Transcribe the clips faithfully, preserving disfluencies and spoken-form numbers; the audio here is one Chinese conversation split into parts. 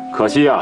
可惜啊，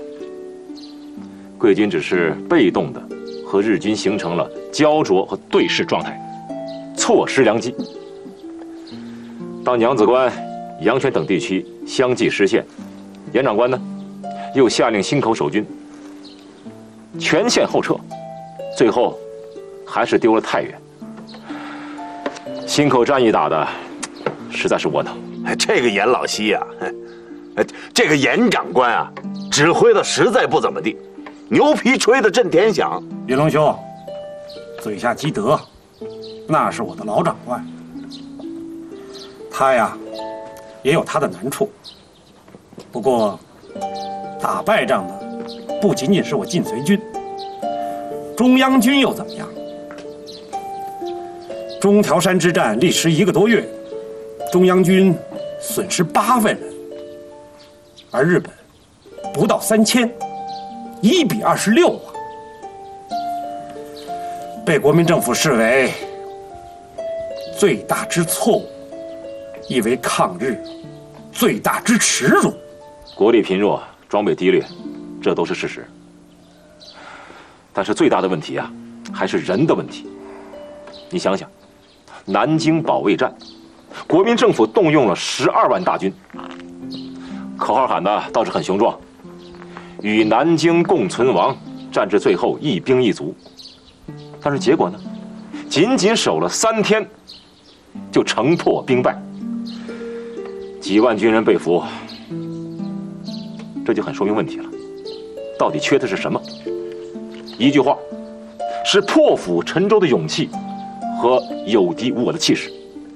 贵军只是被动的和日军形成了焦灼和对视状态，错失良机。当娘子关、阳泉等地区相继失陷，严长官呢，又下令忻口守军全线后撤，最后还是丢了太原。忻口战役打的实在是窝囊。 这个严老西呀、啊，这个严长官啊，指挥的实在不怎么地，牛皮吹得震天响。 云龙兄，嘴下积德，那是我的老长官。他呀，也有他的难处。不过，打败仗的不仅仅是我晋绥军，中央军又怎么样？中条山之战历时一个多月，中央军损失八万人，而日本不到三千，一比二十六啊！被国民政府视为最大之错误，亦为抗日最大之耻辱。 国力贫弱，装备低劣，这都是事实。但是最大的问题啊，还是人的问题。你想想，南京保卫战，国民政府动用了十二万大军，口号喊的倒是很雄壮，与南京共存亡，战至最后一兵一卒。但是结果呢，仅仅守了三天，就城破兵败，几万军人被俘，这就很说明问题了。到底缺的是什么？一句话，是破釜沉舟的勇气和有敌无我的气势。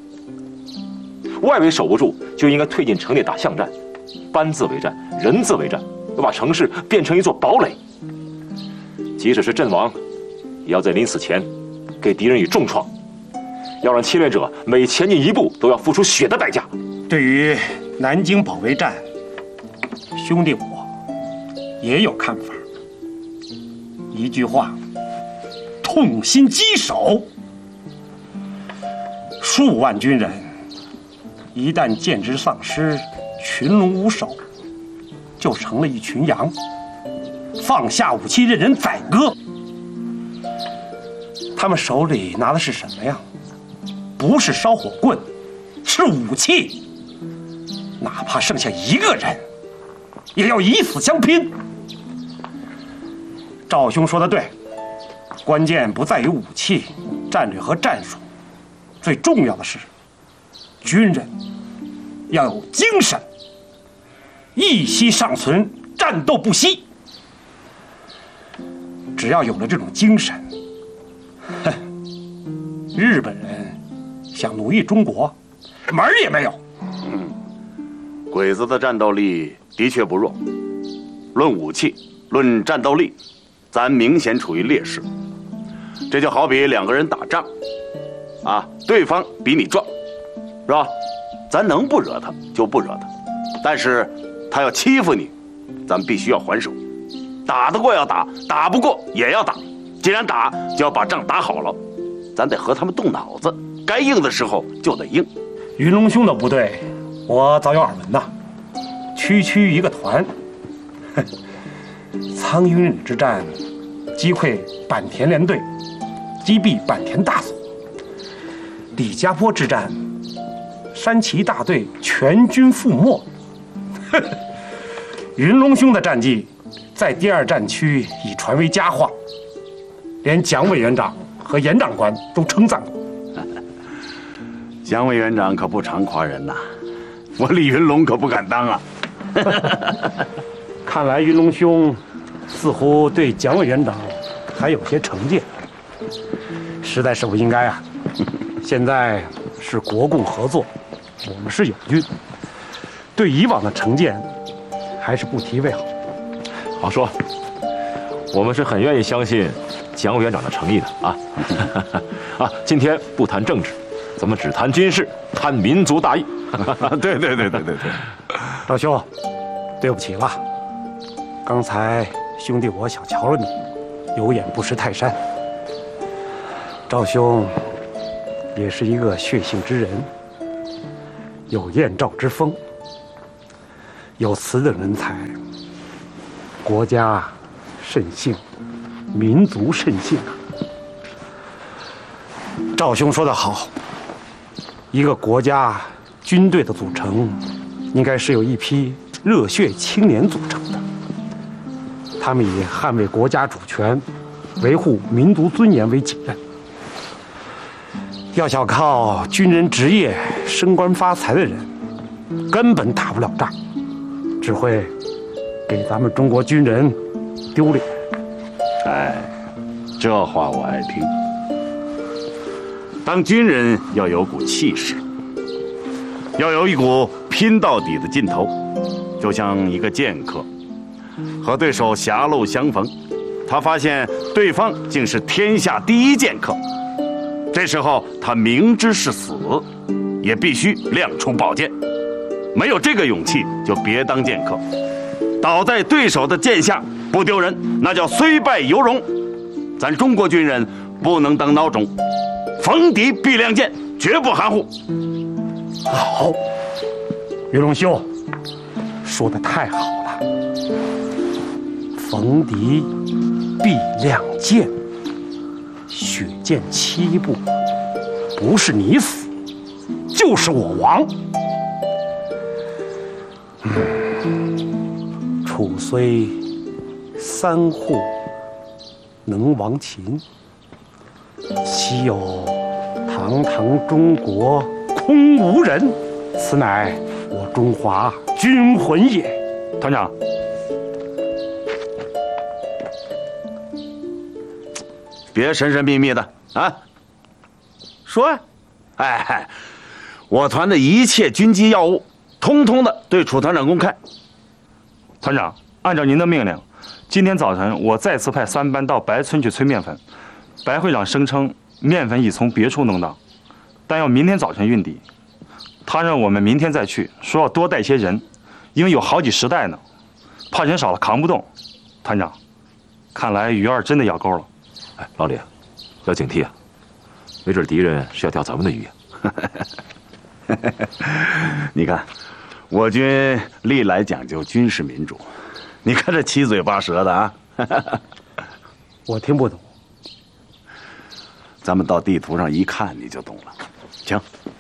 外围守不住，就应该退进城内打巷战，班字为战，人字为战，要把城市变成一座堡垒。即使是阵亡，也要在临死前给敌人以重创，要让侵略者每前进一步都要付出血的代价。 对于南京保卫战，兄弟我也有看法。一句话，痛心疾首。数万军人一旦见之丧失，群龙无首，就成了一群羊，放下武器任人宰割。他们手里拿的是什么呀？不是烧火棍，是武器。哪怕剩下一个人，也要以死相拼。赵兄说的对，关键不在于武器、战略和战术，最重要的是，军人要有精神，一息尚存，战斗不息。只要有了这种精神，哼，日本人想奴役中国，门儿也没有。 嗯，鬼子的战斗力的确不弱，论武器，论战斗力，咱明显处于劣势。这就好比两个人打仗，啊，对方比你壮，是吧？咱能不惹他就不惹他，但是他要欺负你，咱必须要还手。打得过要打，打不过也要打。既然打，就要把仗打好了。咱得和他们动脑子，该硬的时候就得硬。 云龙兄的部队，我早有耳闻呐，区区一个团。苍云岭之战，击溃坂田联队，击毙坂田大佐；李家坡之战，山崎大队全军覆没。云龙兄的战绩，在第二战区已传为佳话，连蒋委员长和严长官都称赞过。 蒋委员长可不常夸人呐，我李云龙可不敢当啊。 看来云龙兄似乎对蒋委员长还有些成见，实在是不应该啊！现在是国共合作，我们是友军，对以往的成见还是不提为好。 好说，我们是很愿意相信蒋委员长的诚意的啊！啊，今天不谈政治，咱们只谈军事，谈民族大义。 对对对对对对， 赵兄，对不起了，刚才兄弟我小瞧了你，有眼不识泰山。赵兄也是一个血性之人，有燕赵之风，有词的人才国家盛兴，民族盛兴啊。赵兄说得好，一个国家军队的组成，应该是由一批热血青年组成的。他们以捍卫国家主权、维护民族尊严为己任。要想靠军人职业升官发财的人，根本打不了仗，只会给咱们中国军人丢脸。 哎，这话我爱听。当军人要有股气势，要有一股拼到底的劲头，就像一个剑客，和对手狭路相逢，他发现对方竟是天下第一剑客，这时候他明知是死，也必须亮出宝剑。没有这个勇气，就别当剑客。倒在对手的剑下不丢人，那叫虽败犹荣。咱中国军人不能当孬种，逢敌必亮剑，绝不含糊。 好，于龙兄说得太好了。逢敌必亮剑，血溅七步，不是你死，就是我亡。嗯，楚虽三户能亡秦，岂有堂堂中国空无人？此乃我中华军魂也。 团长， 别神神秘秘的啊！说呀，哎，我团的一切军机要务，通通的对楚团长公开。 团长，按照您的命令，今天早晨我再次派三班到白村去催面粉。白会长声称面粉已从别处弄到，但要明天早晨运抵。他让我们明天再去，说要多带些人，因为有好几十袋呢，怕人少了扛不动。团长，看来鱼儿真的咬钩了。 哎，老李，要警惕啊，没准敌人是要钓咱们的鱼啊。 你看，我军历来讲究军事民主，你看这七嘴八舌的啊。 我听不懂。 咱们到地图上一看，你就懂了。请。